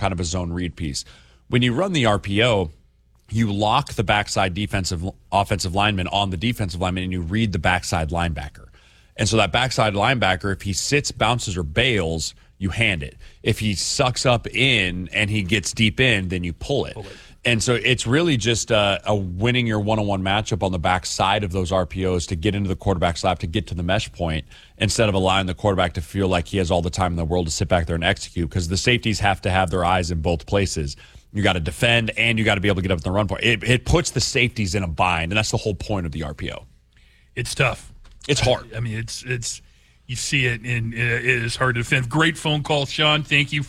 kind of a zone read piece. When you run the RPO, you lock the backside offensive lineman on the defensive lineman, and you read the backside linebacker. And so that backside linebacker, if he sits, bounces, or bails, you hand it. If he sucks up in and he gets deep in, then you pull it. And so it's really just a winning your one-on-one matchup on the backside of those RPOs to get into the quarterback's lap, to get to the mesh point, instead of allowing the quarterback to feel like he has all the time in the world to sit back there and execute, because the safeties have to have their eyes in both places. You got to defend, and you got to be able to get up in the run point. It puts the safeties in a bind, and that's the whole point of the RPO. It's tough. It's hard. I mean, it's you see it, and it is hard to defend. Great phone call, Sean. Thank you.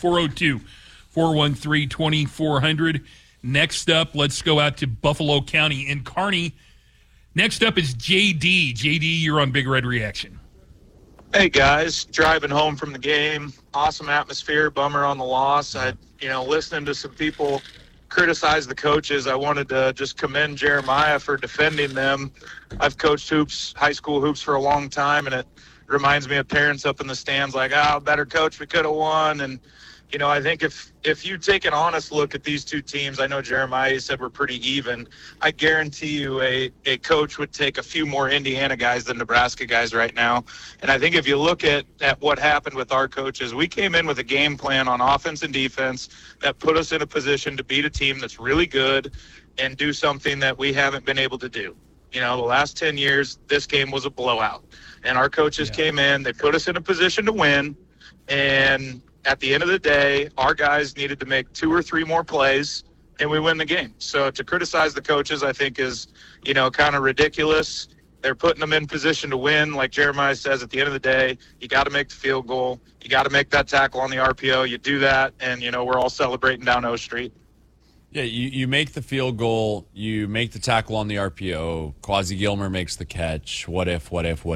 402-413-2400. Next up, let's go out to Buffalo County in Kearney. Next up is JD. JD, you're on Big Red Reaction. Hey, guys. Driving home from the game. Awesome atmosphere. Bummer on the loss. Listening to some people criticize the coaches, I wanted to just commend Jeremiah for defending them. I've coached high school hoops for a long time, and it reminds me of parents up in the stands like, better coach, we could have won. And, I think if you take an honest look at these two teams, I know Jeremiah said we're pretty even. I guarantee you a coach would take a few more Indiana guys than Nebraska guys right now. And I think if you look at what happened with our coaches, we came in with a game plan on offense and defense that put us in a position to beat a team that's really good and do something that we haven't been able to do. The last 10 years, this game was a blowout. And our coaches came in, they put us in a position to win, and at the end of the day, our guys needed to make 2 or 3 more plays, and we win the game. So to criticize the coaches, I think is, kind of ridiculous. They're putting them in position to win. Like Jeremiah says, at the end of the day, you got to make the field goal. You got to make that tackle on the RPO. You do that, and, we're all celebrating down O Street. Yeah, you make the field goal. You make the tackle on the RPO. Quasi Gilmer makes the catch. What if?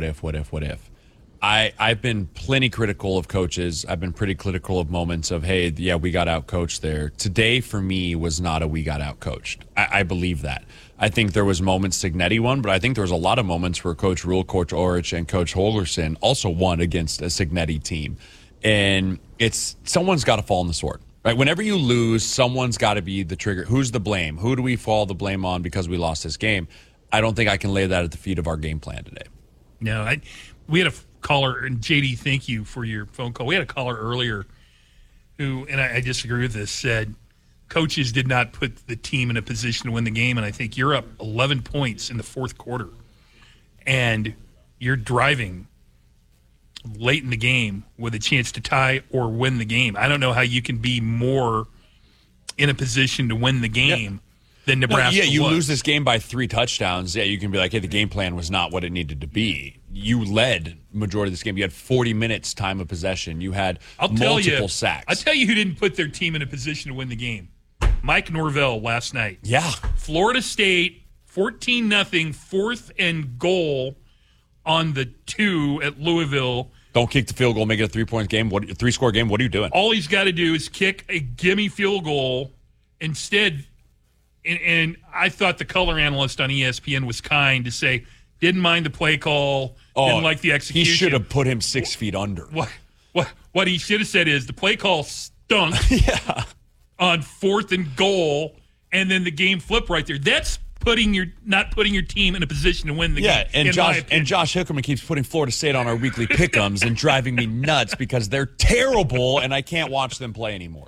I've been plenty critical of coaches. I've been pretty critical of moments of, hey, yeah, we got out-coached there. Today, for me, was not a we got out-coached. I believe that. I think there was moments Signetti won, but I think there was a lot of moments where Coach Rule, Coach Orich, and Coach Holgerson also won against a Signetti team. And someone's got to fall on the sword. Right? Whenever you lose, someone's got to be the trigger. Who's the blame? Who do we fall the blame on because we lost this game? I don't think I can lay that at the feet of our game plan today. No, we had a caller, and JD, thank you for your phone call. We had a caller earlier who, and I disagree with this, said coaches did not put the team in a position to win the game, and I think you're up 11 points in the fourth quarter, and you're driving late in the game with a chance to tie or win the game. I don't know how you can be more in a position to win the game than Nebraska was. You lose this game by 3 touchdowns. Yeah, you can be like, hey, the game plan was not what it needed to be. You led majority of this game. You had 40 minutes time of possession. You had multiple sacks. I'll tell you who didn't put their team in a position to win the game. Mike Norvell last night. Yeah. Florida State, 14-0, 4th and goal on the 2 at Louisville. Don't kick the field goal, make it a 3-point game. 3-score game. What are you doing? All he's got to do is kick a gimme field goal. Instead, and I thought the color analyst on ESPN was kind to say, didn't mind the play call, didn't like the execution. He should have put him 6 feet under. What he should have said is the play call stunk on 4th and goal, and then the game flipped right there. That's not putting your team in a position to win the game. Yeah, and Josh Hickerman keeps putting Florida State on our weekly pick'ems and driving me nuts because they're terrible and I can't watch them play anymore.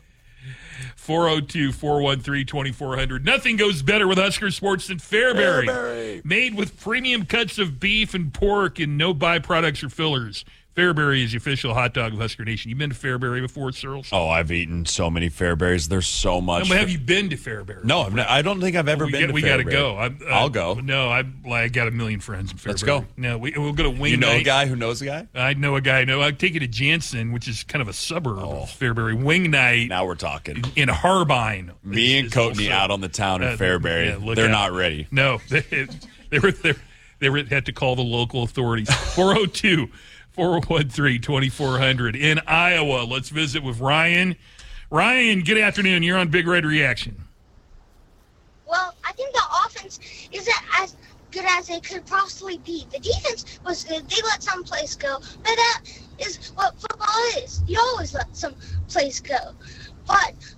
402-413-2400. Nothing goes better with Husker Sports than Fairbury. Made with premium cuts of beef and pork and no byproducts or fillers. Fairbury is the official hot dog of Husker Nation. You been to Fairbury before, Searles? Oh, I've eaten so many Fairberries. There's so much. Have you been to Fairbury? No, I don't think I've ever been to Fairbury. We got to go. I'll go. No, I got a million friends in Fairbury. Let's go. No, we'll go to Wing Night. You know a guy who knows a guy? I know a guy. No, I'd take you to Jansen, which is kind of a suburb of Fairbury. Wing Night. Now we're talking. In Harbine. Me and Coatney out on the town in Fairbury. They're not ready. No, they had to call the local authorities. 402-413-2400. In Iowa, let's visit with Ryan. Ryan, good afternoon. You're on Big Red Reaction. Well, I think the offense isn't as good as it could possibly be. The defense was good. They let some plays go. But that is what football is. You always let some plays go. But